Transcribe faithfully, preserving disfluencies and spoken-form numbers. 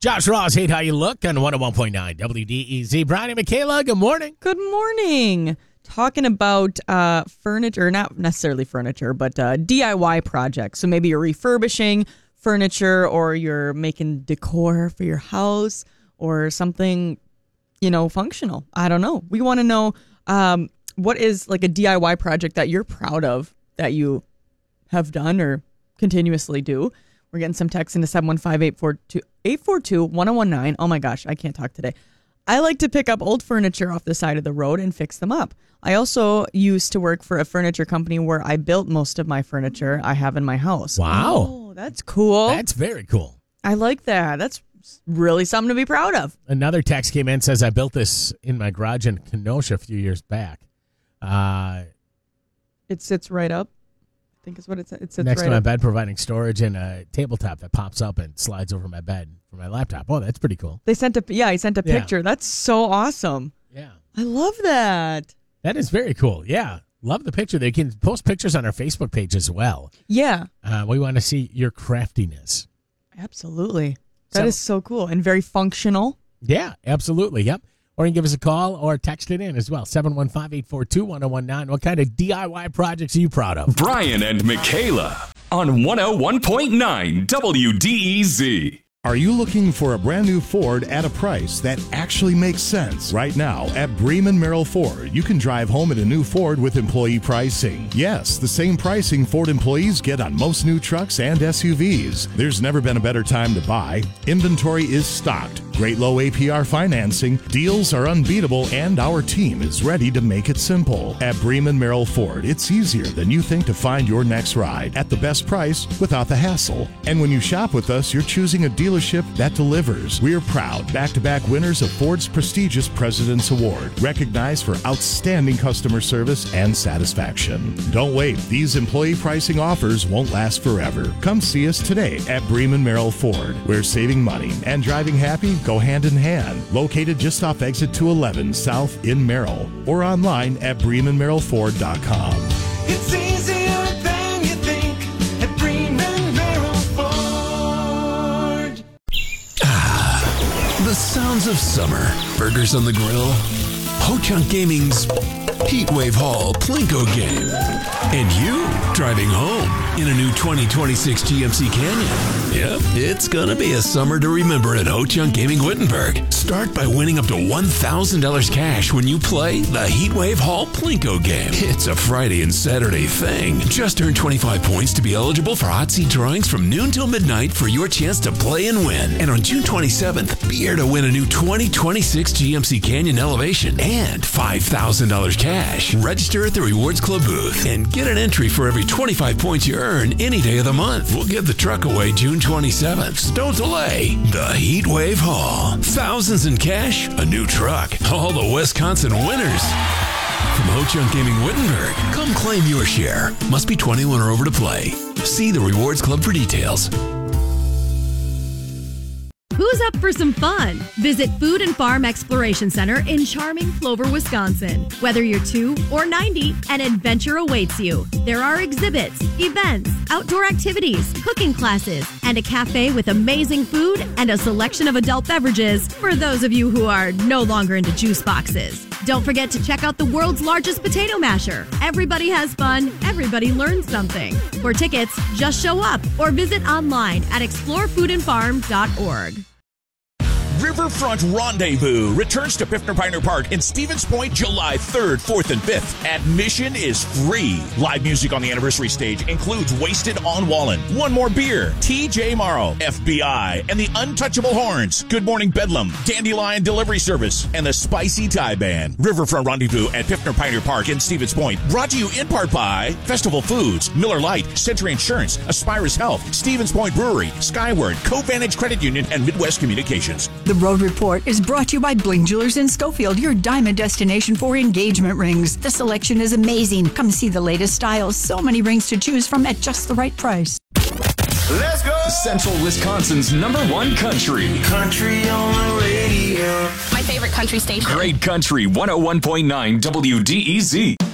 Josh Ross, hate how you look on one oh one point nine W D E Z. Brian and Michaela, good morning. Good morning. Talking about uh, furniture, not necessarily furniture, but uh, D I Y projects. So maybe you're refurbishing furniture or you're making decor for your house or something, you know, functional. I don't know. We want to know um, what is like a D I Y project that you're proud of that you have done or continuously do. We're getting some texts into seven one five, eight four two, one oh one nine. Oh my gosh, I can't talk today. I like to pick up old furniture off the side of the road and fix them up. I also used to work for a furniture company where I built most of my furniture I have in my house. Wow. Oh, that's cool. That's very cool. I like that. That's really something to be proud of. Another text came in, says, I built this in my garage in Kenosha a few years back. Uh, it sits right up. I think is what it says. It sits next right to my up. bed, providing storage and a tabletop that pops up and slides over my bed for my laptop. Oh, that's pretty cool. They sent a yeah, he sent a Yeah. picture. That's so awesome. Yeah. I love that. That is very cool. Yeah. Love the picture. They can post pictures on our Facebook page as well. Yeah. Uh, we want to see your craftiness. Absolutely. That So- is so cool and very functional. Yeah, absolutely. Yep. Or you can give us a call or text it in as well. seven one five, eight four two, one oh one nine. What kind of D I Y projects are you proud of? Brian and Michaela on one oh one point nine W D E Z. Are you looking for a brand new Ford at a price that actually makes sense? Right now at Bremen Merrill Ford, you can drive home in a new Ford with employee pricing. Yes, the same pricing Ford employees get on most new trucks and S U Vs. There's never been a better time to buy. Inventory is stocked. Great low A P R financing. Deals are unbeatable, and our team is ready to make it simple. At Bremen Merrill Ford, it's easier than you think to find your next ride at the best price without the hassle. And when you shop with us, you're choosing a dealership that delivers. We are proud back-to-back winners of Ford's prestigious President's Award, recognized for outstanding customer service and satisfaction. Don't wait. These employee pricing offers won't last forever. Come see us today at Bremen Merrill Ford, where saving money and driving happy go hand in hand. Located just off exit two eleven South in Merrill, or online at bremen merrill ford dot com. It's easier than you think at Bremen Merrill Ford. The sounds of summer. Burgers on the grill. Ho-Chunk Gaming's Heatwave Hall Plinko game. And you driving home in a new twenty twenty-six G M C Canyon. Yep, it's gonna be a summer to remember at Ho-Chunk Gaming Wittenberg. Start by winning up to one thousand dollars cash when you play the Heatwave Hall Plinko game. It's a Friday and Saturday thing. Just earn twenty-five points to be eligible for hot seat drawings from noon till midnight for your chance to play and win. And on June twenty-seventh, be here to win a new twenty twenty-six G M C Canyon Elevation and five thousand dollars cash. Register at the Rewards Club booth and get an entry for every twenty-five points you earn any day of the month. We'll give the truck away June twenty-seventh. So don't delay. The Heatwave Hall. Thousands in cash, a new truck. All the Wisconsin winners. From Ho-Chunk Gaming Wittenberg, come claim your share. Must be twenty-one or over to play. See the Rewards Club for details. Who's up for some fun? Visit Food and Farm Exploration Center in charming Plover, Wisconsin. Whether you're two or ninety, an adventure awaits you. There are exhibits, events, outdoor activities, cooking classes, and a cafe with amazing food and a selection of adult beverages for those of you who are no longer into juice boxes. Don't forget to check out the world's largest potato masher. Everybody has fun, everybody learns something. For tickets, just show up or visit online at explore food and farm dot org. Riverfront Rendezvous returns to Piffner Pioneer Park in Stevens Point July third, fourth, and fifth. Admission is free. Live music on the anniversary stage includes Wasted on Wallen, One More Beer, T J Morrow, F B I, and the Untouchable Horns, Good Morning Bedlam, Dandelion Delivery Service, and the Spicy Thai Band. Riverfront Rendezvous at Piffner Pioneer Park in Stevens Point. Brought to you in part by Festival Foods, Miller Lite, Century Insurance, Aspirus Health, Stevens Point Brewery, Skyward, Covantage Credit Union, and Midwest Communications. The Road Report is brought to you by Bling Jewelers in Schofield, your diamond destination for engagement rings. The selection is amazing. Come see the latest styles. So many rings to choose from at just the right price. Let's go! Central Wisconsin's number one country. Country on the radio. My favorite country station. Great Country one oh one point nine W D E Z.